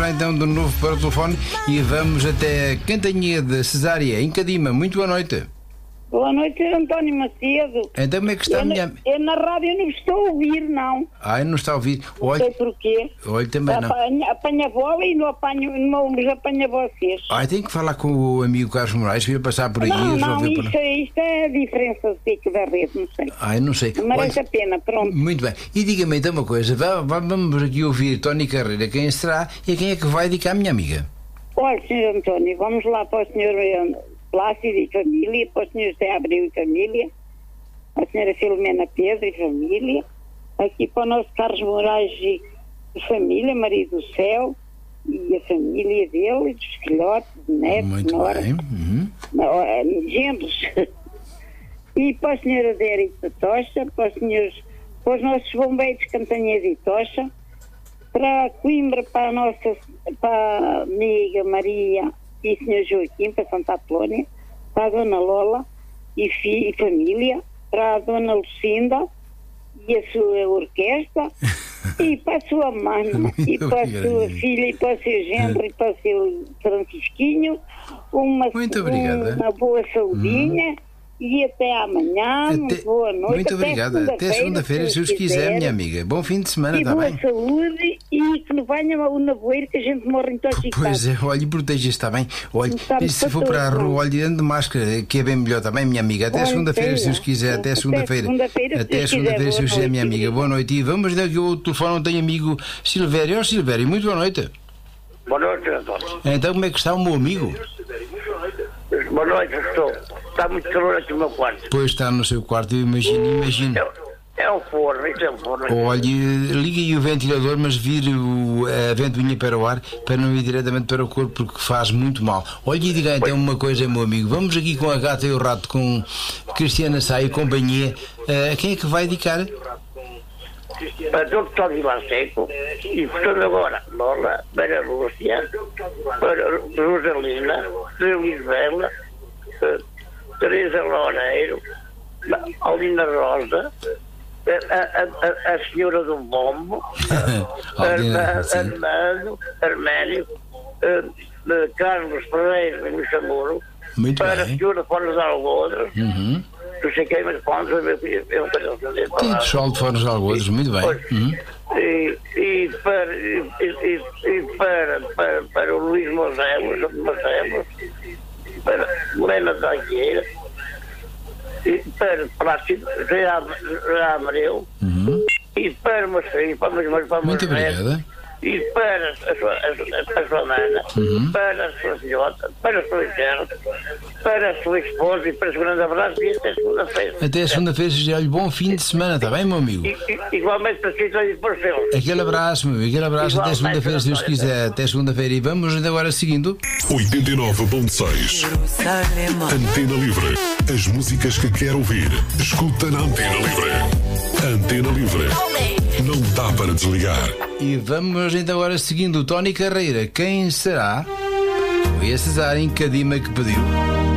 já então de novo para o telefone e vamos até Cantanhede, Cesária, em Cadima. Muito boa noite. Boa noite, António Macedo. Então como é que está a minha... Eu na rádio não estou a ouvir, não. Ai, não está a ouvir. Não sei porquê. Olha, também não. Apanha a bola e não apanha vocês. Ai, tenho que falar com o amigo Carlos Moraes, vir passar por aí. Não, isto é a diferença da rede, não sei. Ai, não sei. Merece a pena, pronto. Muito bem. E diga-me então uma coisa, vamos aqui ouvir Tony Carreira, quem será e quem é que vai dedicar a minha amiga? Olha, Sr. António, vamos lá para o Sr. Plácido e família, para o Sr. José Abreu e família, para a Sra. Filomena Pedro e família, aqui para o nosso Carlos Moraes e família, marido do céu, e a família dele, dos filhotes, de netos, muito nora, bem. genros. E para a Sra. Adéria de Tocha, para os nossos bombeiros de Cantanhede e Tocha, para Coimbra, para a amiga Maria e o Sr. Joaquim, para Santa Apolónia, para a Dona Lola e família, para a Dona Lucinda e a sua orquestra, e para a sua mãe, e para a sua filha, e para o seu genro, e para o seu Francisquinho, uma boa saudinha. E até amanhã, muito boa noite. Muito obrigada. Até segunda-feira, se os quiser, minha amiga. Bom fim de semana, está bem? Boa saúde e que não venha o nevoeiro que a gente morre intoxicado. Pois é, olha, proteja-se, está bem? Olha, e se for para a rua, olhe dentro de máscara, que é bem melhor, está bem, minha amiga? Até segunda-feira, se os quiser. Até segunda-feira. Até segunda-feira, se os quiser, minha amiga. Boa noite. E vamos dar aqui o telefone onde tem amigo Silvério. Ó, Silvério, muito boa noite. Boa noite, António. Então, como é que está o meu amigo? Boa noite, estou. Está muito calor aqui no meu quarto. Pois está no seu quarto, eu imagino. É um forno, isso é um forno. Olha, liga aí o ventilador, mas vire a ventoinha para o ar, para não ir diretamente para o corpo, porque faz muito mal. Olha, e diga então uma coisa, meu amigo. Vamos aqui com a Gata e o Rato, com Cristiana Sá e companhia. Quem é que vai dedicar? Para todo o pessoal de Vilar Seco, e portanto agora, Lola, para a Lúcia, para Rosalina, para Lisbela, Teresa Loureiro, Alina Rosa, a senhora do Bombo, Arménio, Carlos Pereira e Luxemburgo, para a senhora Fora de Algodres, não sei quem, mas quando eu não tenho fazer. Tem pessoal de Fora de Algodres, muito bem. E para o Luís Marcelo, para Helena Taqueira, e para Plácido, já Abreu, e para Marcelo, para muito obrigada. E para a sua mana, para a sua filhota, para a sua irmã, para a sua esposa, e para o grande abraço, e até segunda-feira. Até segunda-feira, seja bom fim de semana, está bem, meu amigo? Igualmente para si e para os seus. Aquele abraço, meu amigo, aquele abraço. Até segunda-feira, se Deus quiser. Até segunda-feira. E vamos agora seguindo 89.6 Antena Livre. As músicas que quer ouvir, escuta na Antena Livre. Antena Livre. Não dá para desligar. E vamos então agora seguindo Tony Carreira. Quem será? Foi a Cesária em Cadima que pediu.